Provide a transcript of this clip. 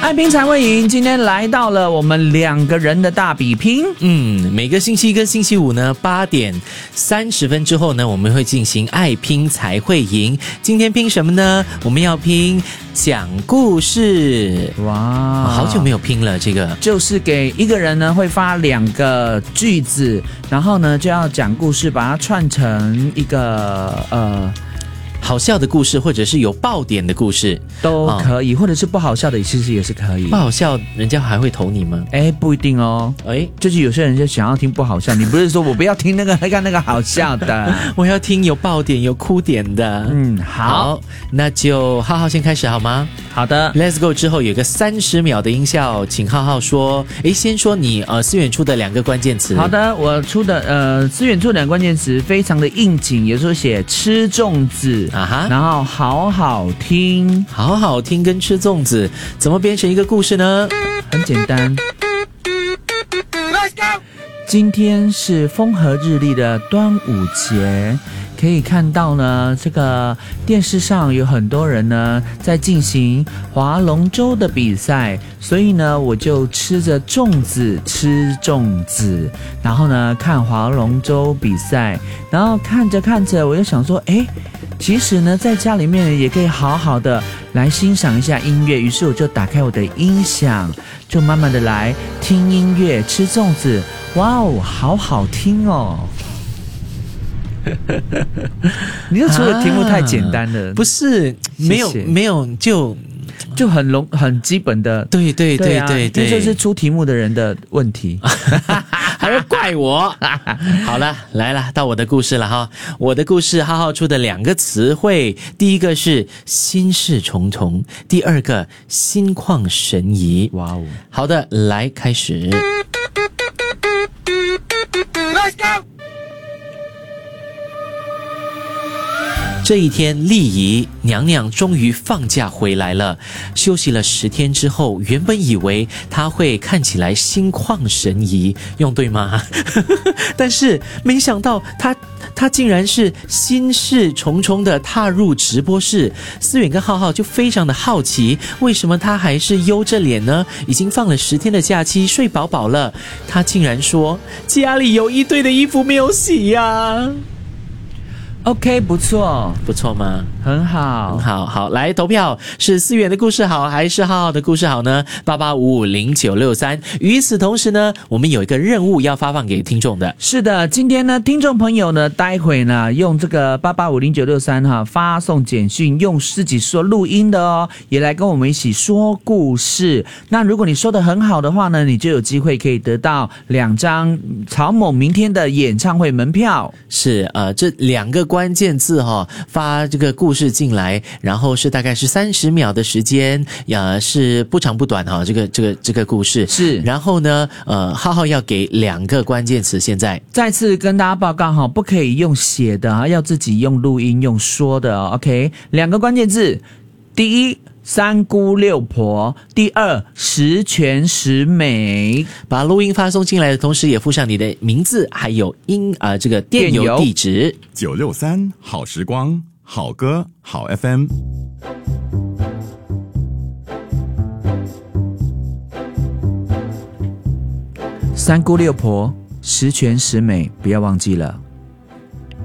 爱拼才会赢，今天来到了我们2个人的大比拼。 每个星期一跟星期五呢，8点30分之后呢，我们会进行爱拼才会赢。今天拼什么呢？我们要拼讲故事。 哇， 好久没有拼了，这个就是给一个人呢会发2个句子，然后呢就要讲故事，把它串成一个好笑的故事，或者是有爆点的故事都可以，或者是不好笑的其实也是可以。 不好笑人家还会投你吗？ 不一定哦。就是有些人就想要听不好笑，你不是说我不要听那个好笑的我要听有爆点有哭点的。好，那就浩浩先开始好吗？ 好的 Let's go。 之后有个30秒的音效，请浩浩说先说你思远出的2个关键词。 好的，我出的思远出的2个关键词非常的应景，也就是写吃粽子然后好好听。 好好听跟吃粽子怎么编成一个故事呢？ 很简单，今天是风和日丽的端午节，可以看到呢，这个电视上有很多人呢在进行划龙舟的比赛，所以呢我就吃着粽子吃粽子，然后呢看划龙舟比赛，然后看着看着我就想说其实呢在家里面也可以好好的来欣赏一下音乐，于是我就打开我的音响，就慢慢的来听音乐吃粽子。哇哦，好好听哦你就除了题目太简单了不是没有就很基本的。对，这就是出题目的人的问题还要怪我好了，来了，到我的故事了哈。我的故事浩浩出的2个词汇，第一个是心事重重，第2个心旷神怡。 哇哦， 好的，来开始。Let's go。这一天，丽姨娘娘终于放假回来了。休息了10天之后，原本以为她会看起来心旷神怡，用对吗？但是没想到她竟然是心事重重的踏入直播室。思远跟浩浩就非常的好奇，为什么她还是悠着脸呢？已经放了10天的假期，睡饱饱了。她竟然说家里有一堆的衣服没有洗呀。 OK， 不错吗？ 很好， 好，来投票，是思远的故事好还是浩浩的故事好呢？88550963。与此同时呢，我们有一个任务要发放给听众的。 是的，今天呢，听众朋友呢，待会呢，用这个88550963发送简讯，用自己说录音的哦，也来跟我们一起说故事。那如果你说的很好的话呢，你就有机会可以得到2张曹猛明天的演唱会门票。 是这2个关键字发这个故事进来，然后是大概是30秒的时间，是不长不短这个故事是。然后呢浩浩要给2个关键词，现在再次跟大家报告不可以用写的要自己用录音用说的OK。 2个关键字，第一三姑六婆，第2十全十美。 把录音发送进来的同时，也附上你的名字还有这个电邮地址。 963好时光，好歌好 FM。 三姑六婆，十全十美，不要忘记了。